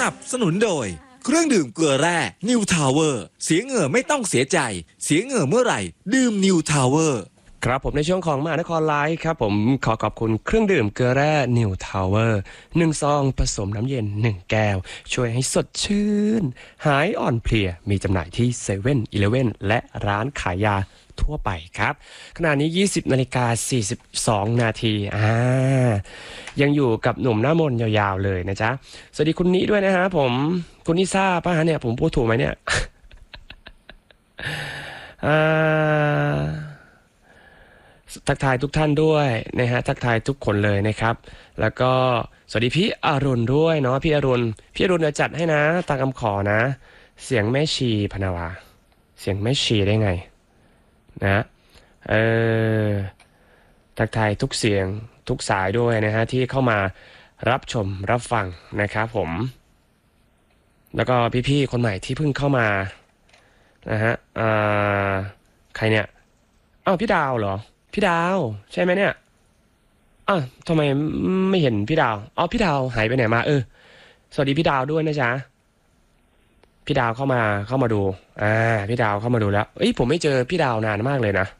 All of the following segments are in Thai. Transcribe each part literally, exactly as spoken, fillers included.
นับสนุนโดยเครื่องดื่มเกลือแร่นิวทาวเวอร์เสียเหงื่อไม่ต้องเสียใจเสียเหงื่อเมื่อไหร่ดื่มนิวทาวเวอร์ครับผมในช่วงของมหานครไลฟ์ครับผมขอขอบคุณเครื่องดื่มเกลือแร่นิวทาวเวอร์หนึ่งซองผสมน้ำเย็นหนึ่งแก้วช่วยให้สดชื่นหายอ่อนเพลียมีจำหน่ายที่เซเว่นอีเลฟเว่นและร้านขายยาทั่วไปครับขณะนี้ยี่สิบนาฬิกาสี่สิบสองนาทีอ่ายังอยู่กับหนุ่มหน้ามนต์ยาวๆเลยนะจ๊ะสวัสดีคุณนี้ด้วยนะฮะผมคุณนิซ่าป่ะฮะเนี่ยผมพูดถูกไหมเนี่ย อ่าทักทายทุกท่านด้วยนะฮะทักทายทุกคนเลยนะครับแล้วก็สวัสดีพี่อรุณด้วยเนาะพี่อรุณพี่อรุณจะจัดให้นะตามคำขอนะเสียงแม่ชีพนาวาเสียงแม่ชีได้ไงนะเออทักทายทุกเสียงทุกสายด้วยนะฮะที่เข้ามารับชมรับฟังนะครับผมแล้วก็พี่ๆคนใหม่ที่เพิ่งเข้ามานะฮะอ่าใครเนี่ยอ้าวพี่ดาวเหรอพี่ดาวใช่ไหมเนี่ยอ้าวทำไมไม่เห็นพี่ดาวอ๋อพี่ดาวหายไปไหนมาเออสวัสดีพี่ดาวด้วยนะจ๊ะพี่ดาวเข้ามาเข้ามาดูอ่าพี่ดาวเข้ามาดูแล้วเอ้ยผมไม่เจอพี่ดาวนานมากเลยนะ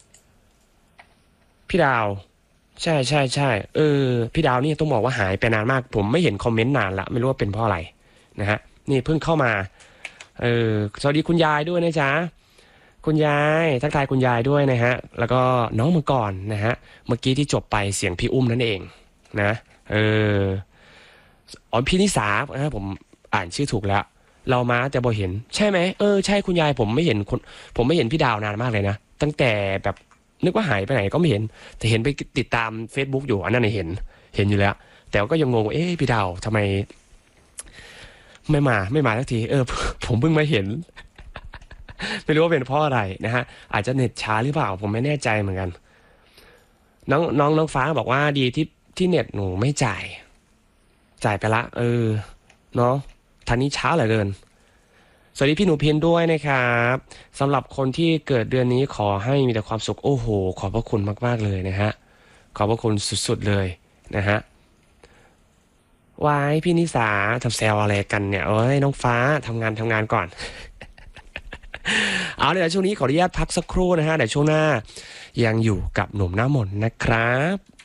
พี่ดาวใช่ใช่ใช่เออพี่ดาวนี่ต้องบอกว่าหายไปนานมากผมไม่เห็นคอมเมนต์นานละไม่รู้ว่าเป็นเพราะอะไรนะฮะนี่เพิ่งเข้ามาเออสวัสดีคุณยายด้วยนะจ๊ะคุณยายทักทายคุณยายด้วยนะฮะแล้วก็น้องมังกรนะฮะเมื่อกี้ที่จบไปเสียงพี่อุ้มนั่นเองนะเอออ๋อพี่นิสานะผมอ่านชื่อถูกแล้วเรามาแต่บ่เห็นใช่ไหมเออใช่คุณยายผมไม่เห็นคนผมไม่เห็นพี่ดาวนานมากเลยนะตั้งแต่แบบนึกว่าหายไปไหนก็ไม่เห็นแต่เห็นไปติดตาม Facebook อยู่อันนั้นเห็นเห็นอยู่แล้วแต่ก็ยังงงเอ๊ะพี่ดาวทำไมไม่มาไม่มาสักทีเออผมเพิ่งมาเห็นไม่รู้ว่าเป็นเพราะอะไรนะฮะอาจจะเน็ตช้าหรือเปล่าผมไม่แน่ใจเหมือนกันน้องน้องน้องฟ้าบอกว่าดีที่ที่เน็ตหนูไม่จ่ายจ่ายไปละเออเนาะทันนี้ช้าเหลือเกินสวัสดีพี่หนูเพียนด้วยนะครับสำหรับคนที่เกิดเดือนนี้ขอให้มีแต่ความสุขโอ้โหขอบพระคุณมากๆเลยนะฮะขอบพระคุณสุดๆเลยนะฮะวายพี่นิสาทำแซวอะไรกันเนี่ยเอ้ยน้องฟ้าทำงานทำงานก่อน เอาเลยช่วงนี้ขออนุญาตพักสักครู่นะฮะเดี๋ยวช่วงหน้ายังอยู่กับหนุ่มหน้ามนต์นะครับ